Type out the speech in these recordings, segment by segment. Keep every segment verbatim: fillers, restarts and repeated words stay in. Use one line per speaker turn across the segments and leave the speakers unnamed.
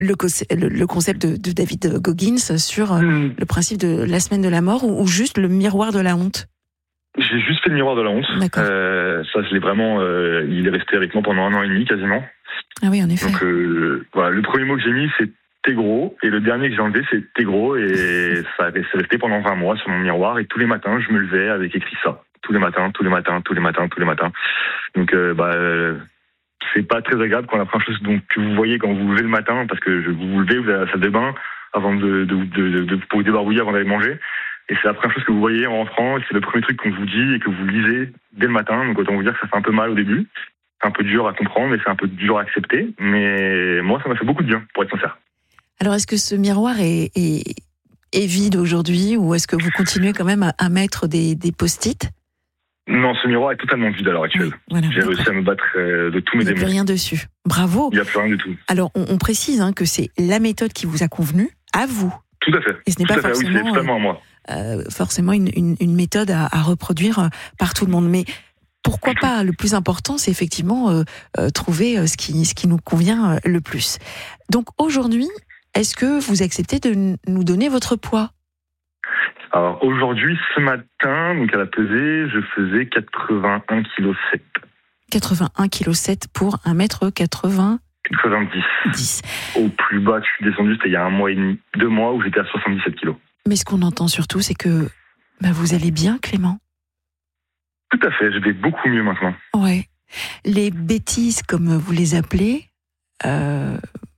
le, le, le concept de, de David Goggins sur mmh. le principe de la semaine de la mort ou, ou juste le miroir de la honte?
J'ai juste fait le miroir de la honte. Euh, ça, je l'ai vraiment. Euh, il est resté avec moi pendant un an et demi quasiment.
Ah oui, en effet.
Donc euh, voilà, le premier mot que j'ai mis, c'est t'es gros, et le dernier que j'ai enlevé, c'est t'es gros, et ça c'est resté pendant vingt mois sur mon miroir, et tous les matins, je me levais avec écrit ça. Tous les matins, tous les matins, tous les matins, tous les matins. Donc euh, bah. Euh, c'est pas très agréable quand la première chose donc, que vous voyez quand vous vous levez le matin, parce que vous vous levez, vous avez la salle de bain avant de, de, de, de, de pour vous débarbouiller avant d'aller manger. Et c'est la première chose que vous voyez en rentrant, et c'est le premier truc qu'on vous dit et que vous lisez dès le matin. Donc autant vous dire que ça fait un peu mal au début. C'est un peu dur à comprendre et c'est un peu dur à accepter. Mais moi, ça m'a fait beaucoup de bien, pour être sincère.
Alors est-ce que ce miroir est, est, est vide aujourd'hui, ou est-ce que vous continuez quand même à, à mettre des, des post-it ?
Non, ce miroir est totalement vide à l'heure actuelle. Oui, voilà, J'ai d'accord. réussi à me battre euh, de tous mes démons.
Il n'y a plus rien dessus. Bravo.
Il n'y a plus rien du tout.
Alors, on, on précise hein, que c'est la méthode qui vous a convenu, à vous.
Tout à fait.
Et ce n'est
tout
pas
à fait,
forcément,
oui, c'est totalement à moi.
Euh, forcément une, une, une méthode à, à reproduire par tout le monde. Mais pourquoi pas ? Le plus important, c'est effectivement euh, euh, trouver euh, ce qui, ce qui nous convient euh, le plus. Donc aujourd'hui, est-ce que vous acceptez de nous donner votre poids ?
Alors aujourd'hui, ce matin, donc à la pesée, je faisais quatre-vingt-un virgule sept kilos.
quatre-vingt-un virgule sept kilos pour un mètre quatre-vingts.
quatre-vingt-dix.
dix.
Au plus bas que je suis descendu, c'était il y a un mois et demi, deux mois, où j'étais à soixante-dix-sept kilos.
Mais ce qu'on entend surtout, c'est que bah, vous allez bien, Clément ?
Tout à fait, je vais beaucoup mieux maintenant.
Ouais. Les bêtises, comme vous les appelez, euh,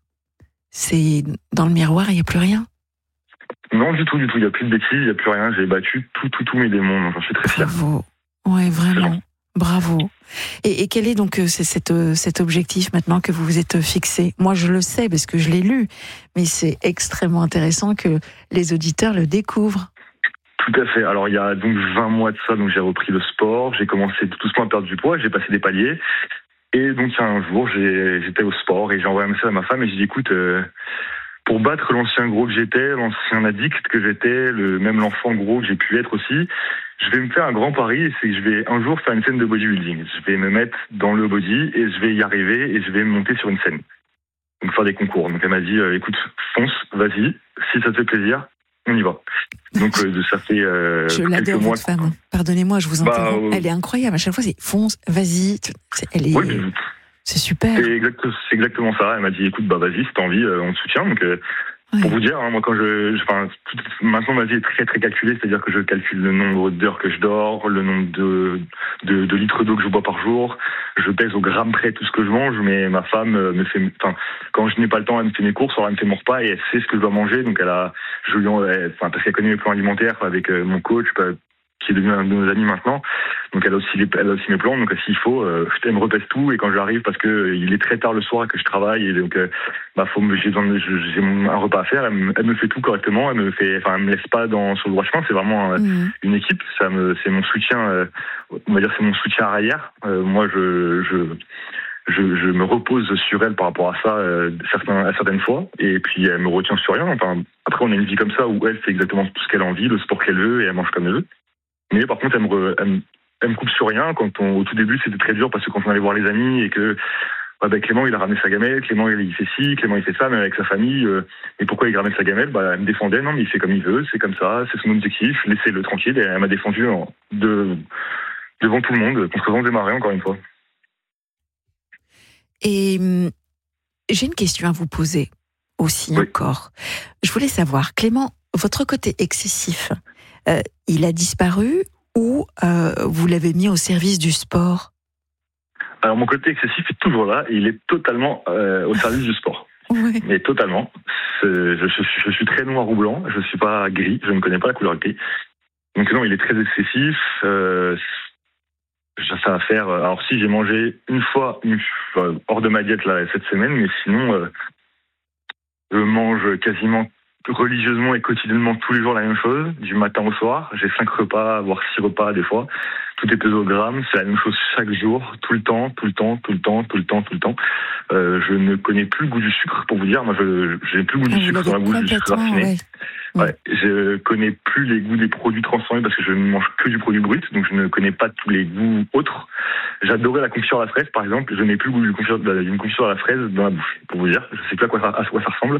c'est dans le miroir, il n'y a plus rien ?
Non, du tout, du tout. Il n'y a plus de bêtises, il n'y a plus rien. J'ai battu tout, tout, tous mes démons. Donc j'en suis très fier.
Bravo. Ouais, vraiment. Bravo. Et, et quel est donc c'est cet, cet objectif maintenant que vous vous êtes fixé ? Moi, je le sais parce que je l'ai lu, mais c'est extrêmement intéressant que les auditeurs le découvrent.
Tout à fait. Alors, il y a donc vingt mois de ça, donc j'ai repris le sport. J'ai commencé tout doucement à perdre du poids. J'ai passé des paliers. Et donc, il y a un jour, j'ai, j'étais au sport et j'ai envoyé un message à ma femme et j'ai dit, écoute, euh, pour battre l'ancien gros que j'étais, l'ancien addict que j'étais, le même l'enfant gros que j'ai pu être aussi, je vais me faire un grand pari, et c'est que je vais un jour faire une scène de bodybuilding. Je vais me mettre dans le body et je vais y arriver et je vais monter sur une scène. Donc faire des concours. Donc elle m'a dit, euh, écoute, fonce, vas-y, si ça te fait plaisir, on y va. Donc euh, ça fait euh,
je l'adore,
mois.
Votre femme. Pardonnez-moi, je vous interromps. Bah, euh... Elle est incroyable. À chaque fois, c'est fonce, vas-y. Elle est... Oui, c'est super.
C'est, exact, c'est exactement ça. Elle m'a dit, écoute, bah vas-y, si t'as envie, euh, on te soutient. Donc, euh, ouais. Pour vous dire, hein, moi, quand je, enfin, tout, maintenant ma vie est très très calculée, c'est-à-dire que je calcule le nombre d'heures que je dors, le nombre de, de, de litres d'eau que je bois par jour. Je pèse au gramme près tout ce que je mange, mais ma femme me fait, enfin, quand je n'ai pas le temps, elle me fait mes courses, alors elle me fait mon repas et elle sait ce que je dois manger. Donc elle a, je lui, enfin, parce qu'elle connaît mes plans alimentaires avec euh, mon coach, qui est devenu un de nos amis maintenant. Donc elle a aussi les, elle a aussi mes plans. Donc s'il faut, euh, elle me repèse tout et quand j'arrive parce que euh, il est très tard le soir et que je travaille et donc euh, bah faut me, j'ai, j'ai un repas à faire. Elle me, elle me fait tout correctement. Elle me fait, enfin elle me laisse pas dans sur le droit chemin. C'est vraiment euh, mmh. une équipe. Ça me, c'est mon soutien. Euh, on va dire c'est mon soutien arrière. Euh, moi je je Je, je me repose sur elle par rapport à ça euh, certains, à certaines fois et puis elle me retient sur rien. Enfin, après on a une vie comme ça où elle fait exactement tout ce qu'elle a envie, le sport qu'elle veut et elle mange comme elle veut. Mais par contre elle me, elle me, elle me coupe sur rien. Quand on, au tout début c'était très dur parce que quand on allait voir les amis et que bah, bah, Clément il a ramené sa gamelle, Clément il, il fait ci, Clément il fait ça, même avec sa famille. Euh, et pourquoi il ramène sa gamelle ? Bah elle me défendait, non mais il fait comme il veut, c'est comme ça, c'est son objectif, laissez-le tranquille. Et elle m'a défendu en, de, devant tout le monde, contre vents et marées encore une fois.
Et j'ai une question à vous poser aussi oui. encore. Je voulais savoir, Clément, votre côté excessif, euh, il a disparu ou euh, vous l'avez mis au service du sport ?
Alors mon côté excessif est toujours là et il est totalement euh, au service du sport.
Oui.
Mais totalement. C'est, je, je, je suis très noir ou blanc, je ne suis pas gris, je ne connais pas la couleur gris. Donc non, il est très excessif. Euh, Ça va faire. Alors si j'ai mangé une fois, une, enfin, hors de ma diète là cette semaine, mais sinon euh, je mange quasiment religieusement et quotidiennement tous les jours la même chose, du matin au soir. J'ai cinq repas, voire six repas des fois. Tout est pesé au gramme, c'est la même chose chaque jour, tout le temps, tout le temps, tout le temps, tout le temps, tout le temps. Euh, je ne connais plus le goût du sucre, pour vous dire. Moi, je j'ai plus le goût du
ah,
sucre dans la bouche, du sucre raffiné.
Ouais.
Ouais, je connais plus les goûts des produits transformés parce que je ne mange que du produit brut, donc je ne connais pas tous les goûts autres. J'adorais la confiture à la fraise, par exemple. Je n'ai plus le goût d'une confiture, d'une confiture à la fraise dans la bouche, pour vous dire. Je sais plus à quoi ça, à quoi ça ressemble.